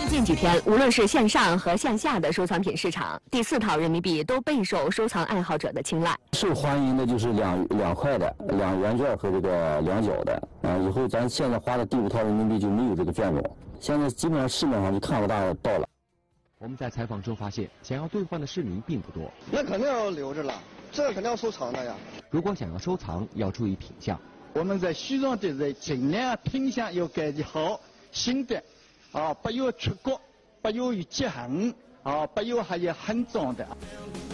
近几天，无论是线上和线下的收藏品市场，第4套人民币都备受收藏爱好者的青睐。 受欢迎的就是两块的、2元券和这个2角的。以后咱现在花的第5套人民币就没有这个券种，现在基本上市面上就看不到了。 我们在采访中发现，想要兑换的市民并不多。 那肯定要留着了，这肯定要收藏的呀。 如果想要收藏，要注意品相。 我们在虚荣的人尽量品相要改的好，新的，不要出国，不要有结痕，不要还有很脏的。